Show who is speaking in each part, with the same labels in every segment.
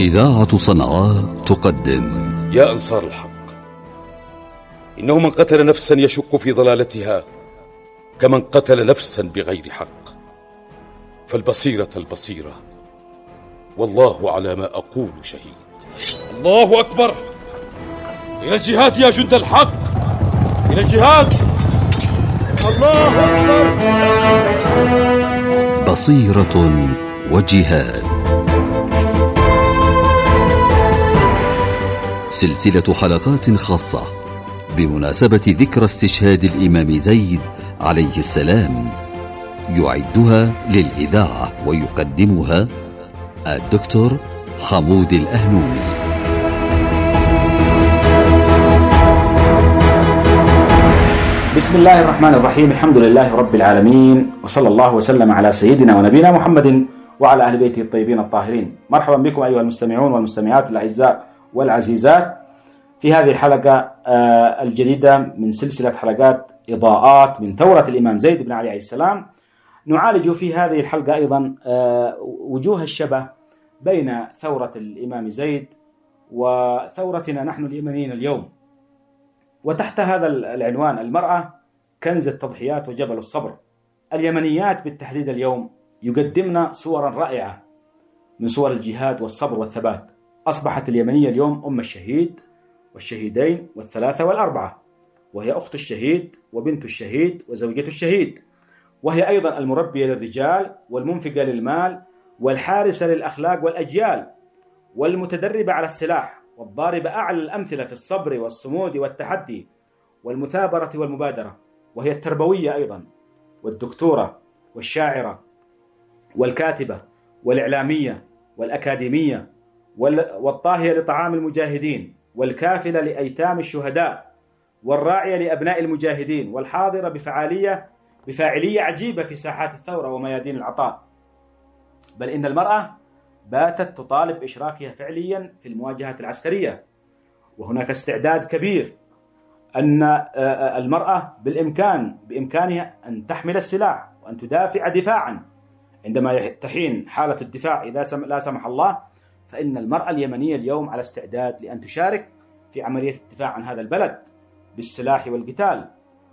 Speaker 1: إذاعة صنعاء تقدم
Speaker 2: يا أنصار الحق، إنه من قتل نفسا يشك في ضلالتها كمن قتل نفسا بغير حق، فالبصيرة البصيرة، والله على ما أقول شهيد. الله أكبر! إلى الجهاد يا جند الحق، إلى الجهاد! الله أكبر!
Speaker 1: بصيرة وجهاد، سلسلة حلقات خاصة بمناسبة ذكرى استشهاد الإمام زيد عليه السلام، يعدها للإذاعة ويقدمها الدكتور حمود الأهنوني.
Speaker 3: بسم الله الرحمن الرحيم، الحمد لله رب العالمين، وصلى الله وسلم على سيدنا ونبينا محمد وعلى أهل بيته الطيبين الطاهرين. مرحبا بكم أيها المستمعون والمستمعات الأعزاء والعزيزات في هذه الحلقة الجديدة من سلسلة حلقات إضاءات من ثورة الإمام زيد بن علي عليه السلام. نعالج في هذه الحلقة أيضا وجوه الشبه بين ثورة الإمام زيد وثورتنا نحن اليمنيين اليوم. وتحت هذا العنوان المرأة كنز التضحيات وجبل الصبر. اليمنيات بالتحديد اليوم يقدمنا صورا رائعة من صور الجهاد والصبر والثبات. أصبحت اليمنية اليوم أم الشهيد والشهيدين والثلاثة والأربعة، وهي أخت الشهيد وبنت الشهيد وزوجة الشهيد، وهي أيضا المربية للرجال والمنفقة للمال والحارسة للأخلاق والأجيال والمتدربة على السلاح والضاربة أعلى الأمثلة في الصبر والصمود والتحدي والمثابرة والمبادرة، وهي التربوية أيضا والدكتورة والشاعرة والكاتبة والإعلامية والأكاديمية والطاهية لطعام المجاهدين والكافلة لأيتام الشهداء والراعية لأبناء المجاهدين والحاضرة بفاعلية عجيبة في ساحات الثورة وميادين العطاء. بل إن المرأة باتت تطالب بإشراكها فعليا في المواجهة العسكرية، وهناك استعداد كبير أن المرأة بإمكانها أن تحمل السلاح وأن تدافع دفاعا عندما تحين حالة الدفاع إذا لا سمح الله. فإن المرأة اليمنية اليوم على استعداد لأن تشارك في عملية الدفاع عن هذا البلد بالسلاح والقتال،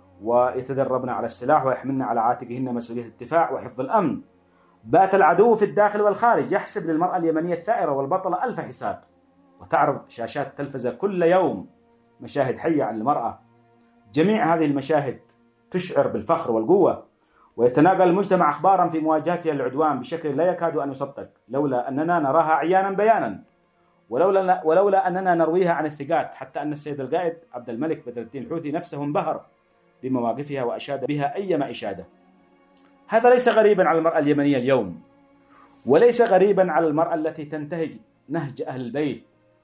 Speaker 3: ويتدربن على السلاح ويحملن على عاتقهن مسؤولية الدفاع وحفظ الأمن. بات العدو في الداخل والخارج يحسب للمرأة اليمنية الثائرة والبطلة ألف حساب، وتعرض شاشات التلفزة كل يوم مشاهد حية عن المرأة. جميع هذه المشاهد تشعر بالفخر والقوة، ويتناقل المجتمع أخبارا في مواجهتها للعدوان بشكل لا يكاد أن يصدق، لولا أننا نراها عيانا بيانا، ولولا أننا نرويها عن الثقات، حتى أن السيد القائد عبد الملك بدر الدين الحوثي نفسه انبهر بمواقفها وأشاد بها أيما إشادة. هذا ليس غريبا على المرأة اليمنية اليوم، وليس غريبا على المرأة التي تنتهج نهج أهل البيت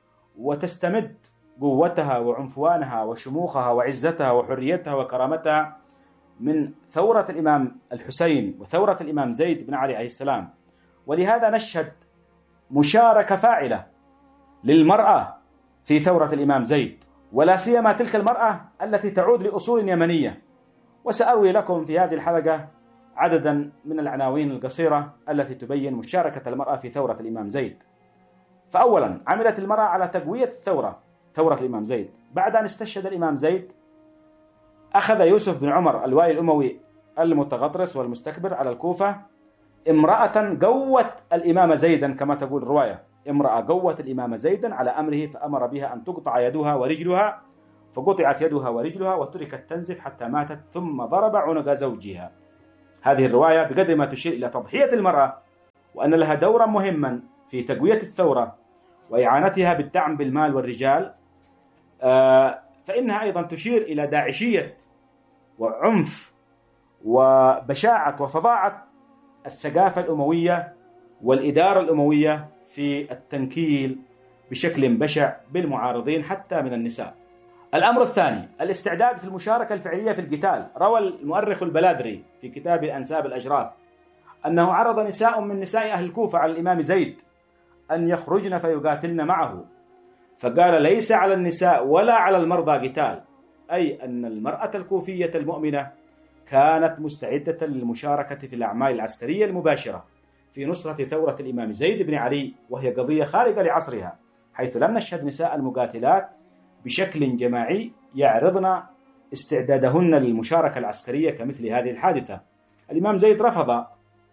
Speaker 3: وتستمد قوتها وعنفوانها وشموخها وعزتها وحريتها وكرامتها من ثورة الإمام الحسين وثورة الإمام زيد بن علي عليه السلام. ولهذا نشهد مشاركة فاعلة للمرأة في ثورة الإمام زيد، ولا سيما تلك المرأة التي تعود لأصول يمنية. وسأروي لكم في هذه الحلقة عددا من العناوين القصيرة التي تبين مشاركة المرأة في ثورة الإمام زيد. فأولا، عملت المرأة على تقوية ثورة الإمام زيد. بعد أن استشهد الإمام زيد، أخذ يوسف بن عمر الوالي الأموي المتغطرس والمستكبر على الكوفة امرأة قوت الإمام زيدا، كما تقول الرواية، امرأة قوت الإمام زيدا على أمره، فأمر بها أن تقطع يدها ورجلها، فقطعت يدها ورجلها وتركت تنزف حتى ماتت، ثم ضرب عنق زوجها. هذه الرواية بقدر ما تشير إلى تضحية المرأة، وأن لها دورا مهما في تقوية الثورة وإعانتها بالدعم بالمال والرجال، فإنها أيضا تشير إلى داعشية وعنف وبشاعة وفظاعة الثقافة الأموية والإدارة الأموية في التنكيل بشكل بشع بالمعارضين حتى من النساء. الأمر الثاني، الاستعداد في المشاركة الفعلية في القتال. روى المؤرخ البلاذري في كتاب أنساب الأجراف أنه عرض نساء من نساء أهل الكوفة على الإمام زيد أن يخرجن فيقاتلن معه، فقال: ليس على النساء ولا على المرضى قتال، أي أن المرأة الكوفية المؤمنة كانت مستعدة للمشاركة في الأعمال العسكرية المباشرة في نصرة ثورة الإمام زيد بن علي، وهي قضية خارقة لعصرها، حيث لم نشهد نساء المقاتلات بشكل جماعي يعرضن استعدادهن للمشاركة العسكرية كمثل هذه الحادثة. الإمام زيد رفض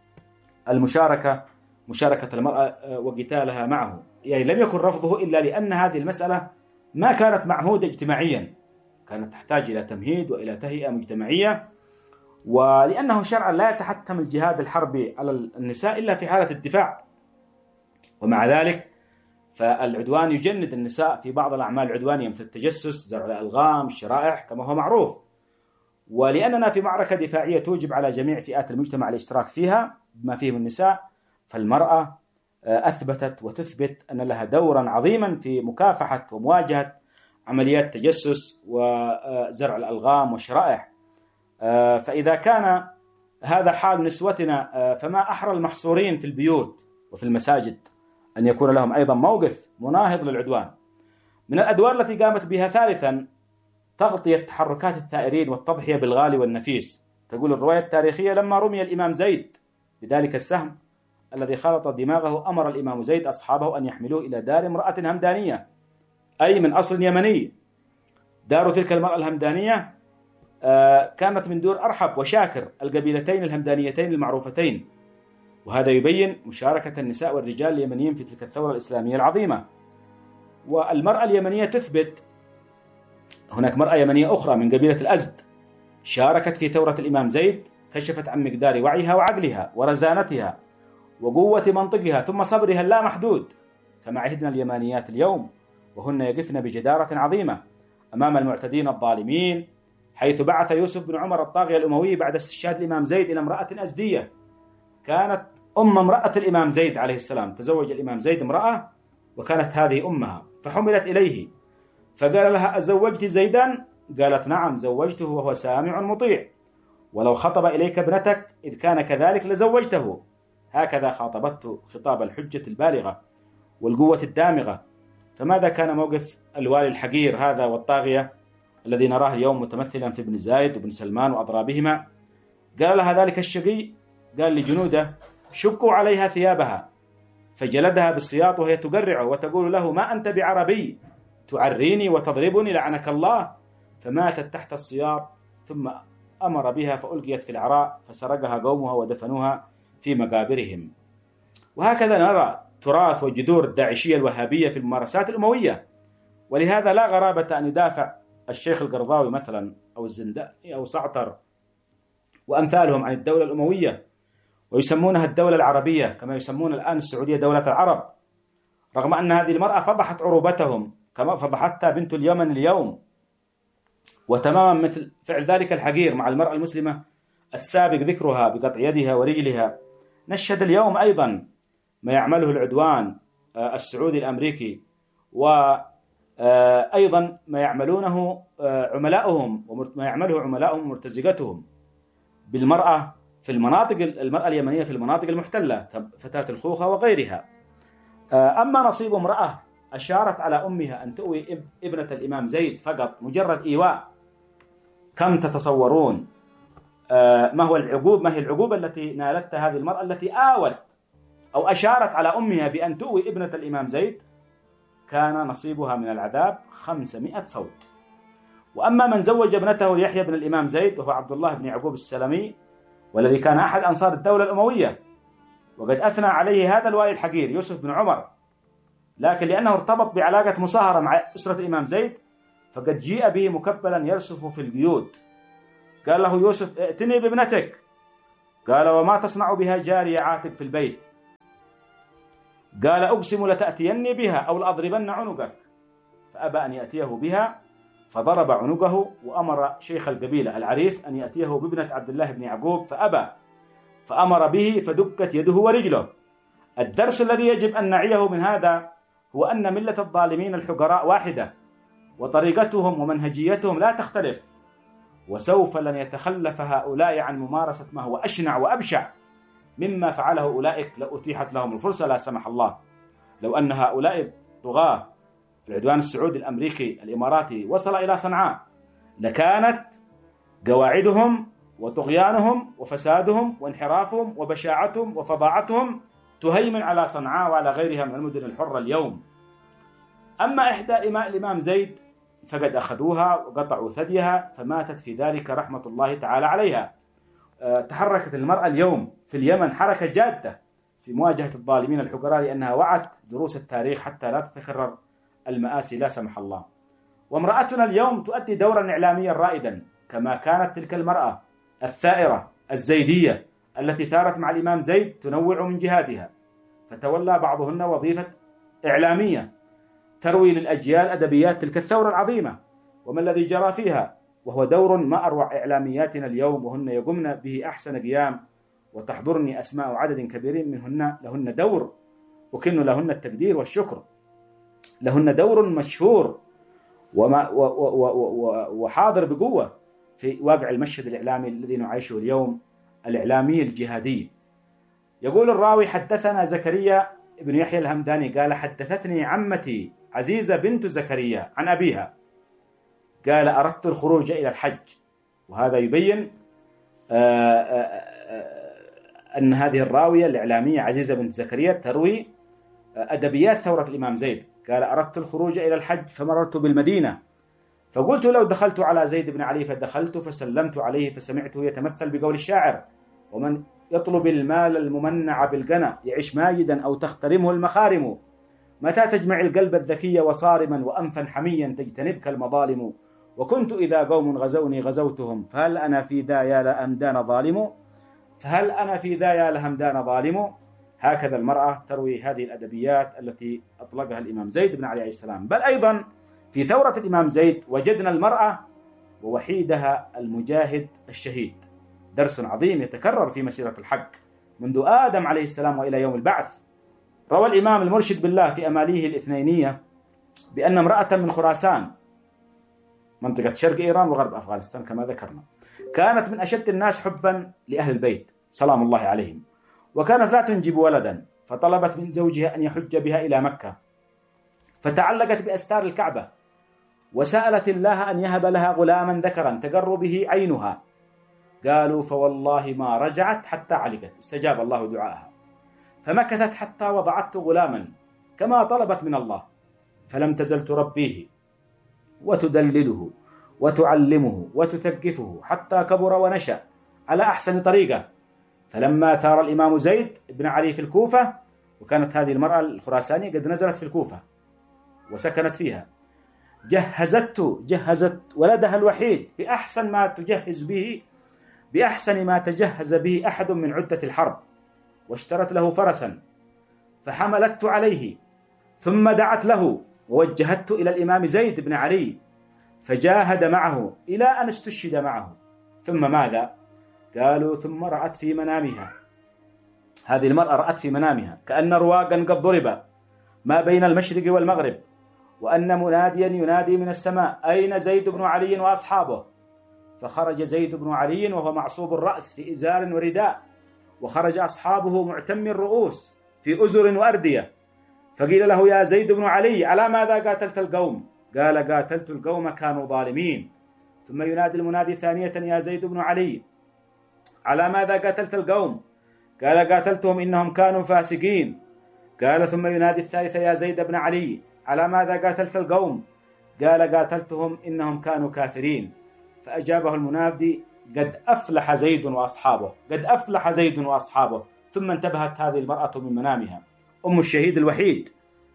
Speaker 3: مشاركة المرأة وقتالها معه، يعني لم يكن رفضه إلا لأن هذه المسألة ما كانت معهودة اجتماعيا، كانت تحتاج إلى تمهيد وإلى تهيئة مجتمعية، ولأنه شرعا لا يتحتم الجهاد الحربي على النساء إلا في حالة الدفاع، ومع ذلك فالعدوان يجند النساء في بعض الأعمال العدوانية مثل التجسس، زرع الألغام، الشرائح كما هو معروف. ولأننا في معركة دفاعية توجب على جميع فئات المجتمع الاشتراك فيها بما فيهم النساء، فالمرأة أثبتت وتثبت أن لها دورا عظيما في مكافحة ومواجهة عمليات تجسس وزرع الألغام والشرائح. فإذا كان هذا حال نسوتنا، فما أحرى المحصورين في البيوت وفي المساجد أن يكون لهم أيضا موقف مناهض للعدوان. من الأدوار التي قامت بها ثالثا تغطية تحركات الثائرين والتضحية بالغالي والنفيس. تقول الرواية التاريخية: لما رمي الإمام زيد بذلك السهم الذي خلط دماغه، أمر الإمام زيد أصحابه أن يحملوه إلى دار امرأة همدانية، أي من أصل يمني. دار تلك المرأة الهمدانية كانت من دور أرحب وشاكر، القبيلتين الهمدانيتين المعروفتين، وهذا يبين مشاركة النساء والرجال اليمنيين في تلك الثورة الإسلامية العظيمة. والمرأة اليمنية تثبت، هناك مرأة يمنية أخرى من قبيلة الأزد شاركت في ثورة الإمام زيد، كشفت عن مقدار وعيها وعقلها ورزانتها وقوة منطقها ثم صبرها اللامحدود، كما عهدنا اليمانيات اليوم، وهن يقفن بجدارة عظيمة أمام المعتدين الظالمين، حيث بعث يوسف بن عمر الطاغية الأموي بعد استشهاد الإمام زيد إلى امرأة أزدية كانت امرأة الإمام زيد عليه السلام. تزوج الإمام زيد امرأة وكانت هذه أمها، فحملت إليه فقال لها: أزوجت زيدا؟ قالت: نعم زوجته وهو سامع مطيع، ولو خطب إليك ابنتك إذ كان كذلك لزوجته. هكذا خاطبته خطاب الحجة البالغة والقوة الدامغة. فماذا كان موقف الوالي الحقير هذا والطاغية الذي نراه اليوم متمثلا في ابن زايد وابن سلمان وأضرابهما؟ قال لها ذلك الشقي، قال لجنوده: شكوا عليها ثيابها، فجلدها بالسياط وهي تقرعه وتقول له: ما أنت بعربي تعريني وتضربني لعنك الله. فماتت تحت السياط، ثم أمر بها فألقيت في العراء، فسرقها قومها ودفنوها في مقابرهم. وهكذا نرى تراث وجذور الداعشية الوهابية في الممارسات الأموية. ولهذا لا غرابة أن يدافع الشيخ القرضاوي مثلا أو الزنداني أو صعتر وأمثالهم عن الدولة الأموية، ويسمونها الدولة العربية كما يسمون الآن السعودية دولة العرب، رغم أن هذه المرأة فضحت عروبتهم كما فضحتها بنت اليمن اليوم. وتماما مثل فعل ذلك الحقير مع المرأة المسلمة السابق ذكرها بقطع يدها ورجلها، نشهد اليوم أيضا ما يعمله العدوان السعودي الأمريكي، وأيضا ما يعملونه عملاؤهم وما يعمله عملاؤهم ومرتزقتهم بالمرأة في المرأة اليمنية في المناطق المحتلة كفتاة الخوخة وغيرها. أما نصيب امرأة أشارت على أمها أن تؤوي ابنة الإمام زيد فقط مجرد إيواء، كم تتصورون ما هي العقوبة التي نالتها هذه المرأة التي آوت أو أشارت على أمها بأن تؤوي ابنة الإمام زيد؟ كان نصيبها من العذاب 500 صوت. وأما من زوج ابنته ليحيى بن الإمام زيد وهو عبد الله بن يعقوب السلمي، والذي كان أحد أنصار الدولة الأموية، وقد أثنى عليه هذا الوالي الحقير يوسف بن عمر، لكن لأنه ارتبط بعلاقة مصاهرة مع أسرة الإمام زيد فقد جيء به مكبلا يرسف في القيود. قال له يوسف: ائتني بابنتك. قال: وما تصنع بها جارية عاتق في البيت؟ قال: أقسم لتأتيني بها أو لأضربن عنقك. فأبى أن يأتيه بها، فضرب عنقه، وأمر شيخ القبيلة العريف أن يأتيه بابنة عبد الله بن يعقوب، فأبى، فأمر به فدكت يده ورجله. الدرس الذي يجب أن نعيه من هذا هو أن ملة الظالمين الحقراء واحدة، وطريقتهم ومنهجيتهم لا تختلف، وسوف لن يتخلف هؤلاء عن ممارسة ما هو أشنع وأبشع مما فعله أولئك لو أتيحت لهم الفرصة لا سمح الله. لو أن هؤلاء الطغاة العدوان السعودي الأمريكي الإماراتي وصل إلى صنعاء لكانت قواعدهم وطغيانهم وفسادهم وانحرافهم وبشاعتهم وفظاعتهم تهيمن على صنعاء وعلى غيرها من المدن الحرة اليوم. أما إحدى إماء الإمام زيد فقد أخذوها وقطعوا ثديها فماتت في ذلك رحمة الله تعالى عليها. تحركت المرأة اليوم في اليمن حركة جادة في مواجهة الظالمين الحقراء لأنها وعت دروس التاريخ حتى لا تتكرر المآسي لا سمح الله. وامرأتنا اليوم تؤدي دورا إعلاميا رائدا كما كانت تلك المرأة الثائرة الزيدية التي ثارت مع الإمام زيد تنوع من جهادها، فتولى بعضهن وظيفة إعلامية تروي للأجيال أدبيات تلك الثورة العظيمة وما الذي جرى فيها، وهو دور ما أروع إعلامياتنا اليوم، وهن يقمن به أحسن قيام. وتحضرني أسماء عدد كبير منهن لهن دور وكن لهن التقدير والشكر، لهن دور مشهور وحاضر بقوة في واقع المشهد الإعلامي الذي نعيشه اليوم، الإعلامي الجهادي. يقول الراوي: حدثنا زكريا بن يحيى الهمداني قال: حدثتني عمتي عزيزة بنت زكريا عن أبيها قال: أردت الخروج إلى الحج. وهذا يبين أن هذه الراوية الإعلامية عزيزة بنت زكريا تروي أدبيات ثورة الإمام زيد. قال: أردت الخروج إلى الحج فمررت بالمدينة فقلت لو دخلت على زيد بن علي، فدخلت فسلمت عليه فسمعته يتمثل بقول الشاعر: ومن يطلب المال الممنع بالقنا يعيش ماجدا أو تخترمه المخارم، متى تجمع القلب الذكي وصارما وأنفا حميا تجتنبك المظالم، وكنت إذا قوم غزوني غزوتهم فهل أنا في ذا يا لهمدان ظالم، فهل أنا في ذا يا لهمدان ظالم. هكذا المرأة تروي هذه الأدبيات التي أطلقها الإمام زيد بن علي عليه السلام. بل أيضا في ثورة الإمام زيد وجدنا المرأة ووحيدها المجاهد الشهيد، درس عظيم يتكرر في مسيرة الحق منذ آدم عليه السلام وإلى يوم البعث. روى الإمام المرشد بالله في أماليه الاثنينية بأن امرأة من خراسان منطقة شرق إيران وغرب أفغانستان كما ذكرنا كانت من أشد الناس حبا لأهل البيت سلام الله عليهم، وكانت لا تنجب ولدا، فطلبت من زوجها أن يحج بها إلى مكة، فتعلقت بأستار الكعبة وسألت الله أن يهب لها غلاما ذكرا تقر به عينها. قالوا: فوالله ما رجعت حتى علقت، استجاب الله دعاءها، فمكثت حتى وضعت غلاما كما طلبت من الله، فلم تزل تربيه وتدلله وتعلمه وتثقفه حتى كبر ونشأ على أحسن طريقة. فلما ثار الإمام زيد بن علي في الكوفة، وكانت هذه المرأة الخراسانية قد نزلت في الكوفة وسكنت فيها، جهزت ولدها الوحيد بأحسن ما تجهز به أحد من عدة الحرب، واشترت له فرسا فحملته عليه، ثم دعت له ووجهته إلى الإمام زيد بن علي فجاهد معه إلى أن استشهد معه. ثم ماذا؟ قالوا: ثم رأت في منامها، هذه المرأة رأت في منامها كأن رواقا قد ضرب ما بين المشرق والمغرب، وأن مناديا ينادي من السماء: أين زيد بن علي وأصحابه؟ فخرج زيد بن علي وهو معصوب الرأس في إزار ورداء، وخرج أصحابه معتم الرؤوس في أزر وأردية، فقيل له: يا زيد بن علي على ماذا قاتلت القوم؟ قال: قاتلت القوم كانوا ظالمين. ثم ينادي المنادي ثانية: يا زيد بن علي على ماذا قاتلت القوم؟ قال: قاتلتهم إنهم كانوا فاسقين. قال: ثم ينادي الثالثة: يا زيد بن علي على ماذا قاتلت القوم؟ قال: قاتلتهم إنهم كانوا كافرين. فأجابه المنادي: قد أفلح زيد وأصحابه، قد أفلح زيد وأصحابه. ثم انتبهت هذه المرأة من منامها أم الشهيد الوحيد.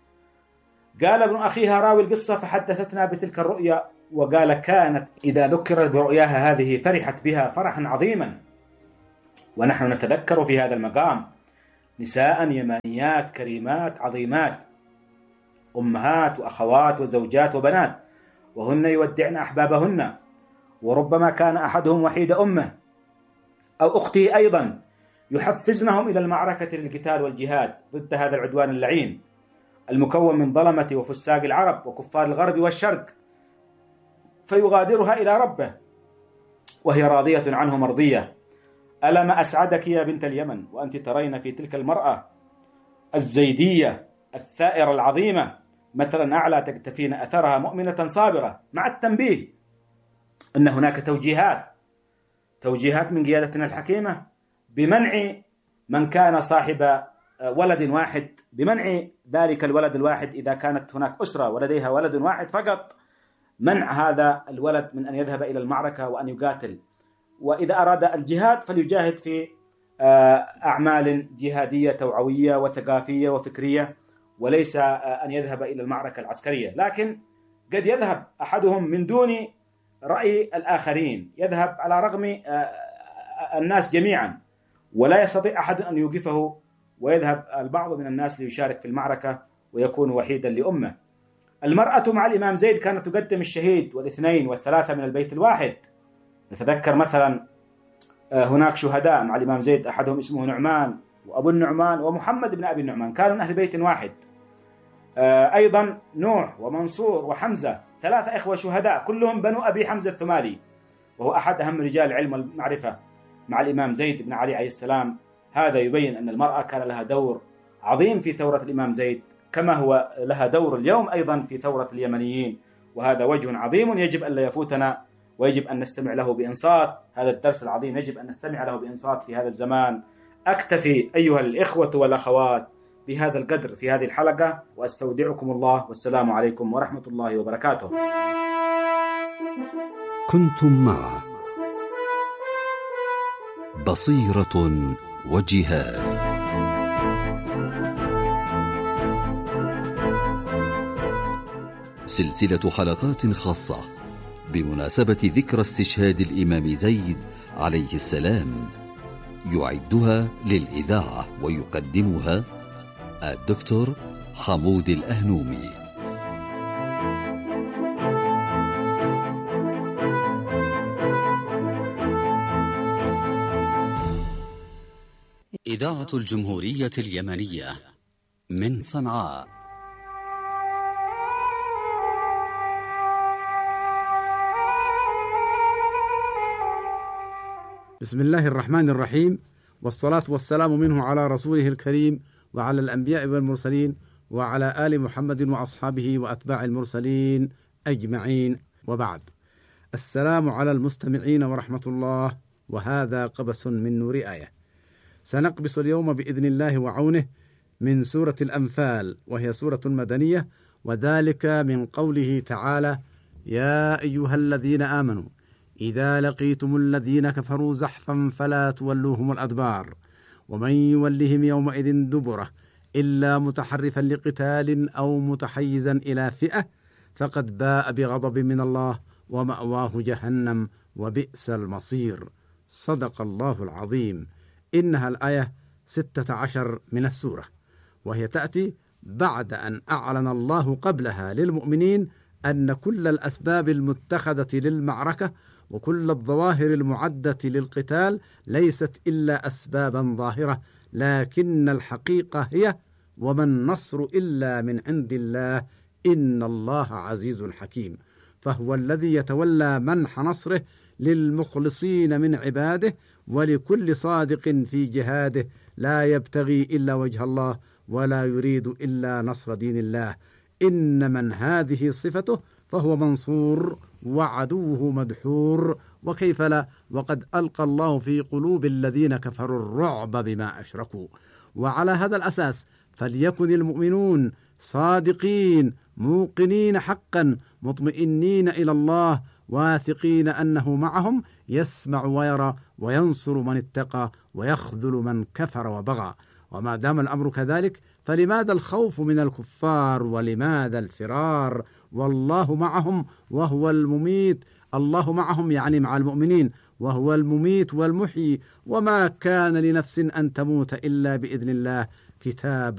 Speaker 3: قال ابن أخيها راوي القصة: فحدثتنا بتلك الرؤيا، وقال: كانت إذا ذكرت برؤياها هذه فرحت بها فرحا عظيما. ونحن نتذكر في هذا المقام نساء يمانيات كريمات عظيمات، أمهات وأخوات وزوجات وبنات، وهن يودعن أحبابهن، وربما كان أحدهم وحيد أمه أو أخته أيضا، يحفزنهم إلى المعركة للقتال والجهاد ضد هذا العدوان اللعين المكون من ظلمة وفساق العرب وكفار الغرب والشرق، فيغادرها إلى ربه وهي راضية عنه مرضية. ألم أسعدك يا بنت اليمن وأنت ترين في تلك المرأة الزيدية الثائرة العظيمة مثلا أعلى تكتفين أثرها مؤمنة صابرة، مع التنبيه أن هناك توجيهات من قيادتنا الحكيمة بمنع من كان صاحب ولد واحد، بمنع ذلك الولد الواحد إذا كانت هناك أسرة ولديها ولد واحد فقط، منع هذا الولد من أن يذهب إلى المعركة وأن يقاتل. وإذا أراد الجهاد فليجاهد في أعمال جهادية توعوية وثقافية وفكرية، وليس أن يذهب إلى المعركة العسكرية. لكن قد يذهب أحدهم من دون رأي الآخرين، يذهب على رغم الناس جميعا، ولا يستطيع أحد أن يوقفه، ويذهب البعض من الناس ليشارك في المعركة ويكون وحيدا لأمه. المرأة مع الإمام زيد كانت تقدم الشهيد والاثنين والثلاثة من البيت الواحد. نتذكر مثلا هناك شهداء مع الإمام زيد، أحدهم اسمه نعمان وأبو النعمان ومحمد بن أبي النعمان، كانوا من أهل بيت واحد. أيضا نوح ومنصور وحمزة، ثلاثة إخوة شهداء كلهم بنو أبي حمزة الثمالي، وهو أحد أهم رجال العلم والمعرفة مع الإمام زيد بن علي عليه السلام. هذا يبين أن المرأة كان لها دور عظيم في ثورة الإمام زيد، كما هو لها دور اليوم أيضا في ثورة اليمنيين، وهذا وجه عظيم يجب أن لا يفوتنا، ويجب أن نستمع له بإنصات. هذا الدرس العظيم يجب أن نستمع له بإنصات في هذا الزمان. أكتفي أيها الإخوة والأخوات بهذا القدر في هذه الحلقة، وأستودعكم الله، والسلام عليكم ورحمة الله وبركاته.
Speaker 1: كنتم مع بصيرة وجهاد، سلسلة حلقات خاصة بمناسبة ذكرى استشهاد الإمام زيد عليه السلام، يعدها للإذاعة ويقدمها الدكتور حمود الأهنومي. إذاعة الجمهورية اليمنية من صنعاء.
Speaker 4: بسم الله الرحمن الرحيم، والصلاة والسلام منه على رسوله الكريم، وعلى الأنبياء والمرسلين، وعلى آل محمد وأصحابه وأتباع المرسلين أجمعين، وبعد. السلام على المستمعين ورحمة الله، وهذا قبس من نور آية. سنقبس اليوم بإذن الله وعونه من سورة الأنفال، وهي سورة مدنية، وذلك من قوله تعالى: يا أيها الذين آمنوا إذا لقيتم الذين كفروا زحفا فلا تولوهم الأدبار ومن يولهم يومئذ دبره إلا متحرفا لقتال أو متحيزا إلى فئة فقد باء بغضب من الله ومأواه جهنم وبئس المصير. صدق الله العظيم. إنها الآية 16 من السورة، وهي تأتي بعد أن أعلن الله قبلها للمؤمنين أن كل الأسباب المتخذة للمعركة وكل الظواهر المعدة للقتال ليست إلا أسبابا ظاهرة، لكن الحقيقة هي: وما النصر إلا من عند الله إن الله عزيز حكيم. فهو الذي يتولى منح نصره للمخلصين من عباده ولكل صادق في جهاده لا يبتغي إلا وجه الله ولا يريد إلا نصر دين الله. إن من هذه صفته فهو منصور وعدوه مدحور، وكيف لا، وقد ألقى الله في قلوب الذين كفروا الرعب بما أشركوا. وعلى هذا الأساس فليكن المؤمنون صادقين موقنين حقا مطمئنين إلى الله، واثقين أنه معهم يسمع ويرى وينصر من اتقى ويخذل من كفر وبغى. وما دام الأمر كذلك فلماذا الخوف من الكفار ولماذا الفرار؟ والله معهم وهو المميت. الله معهم يعني مع المؤمنين، وهو المميت والمحيي، وما كان لنفس أن تموت إلا بإذن الله كتابا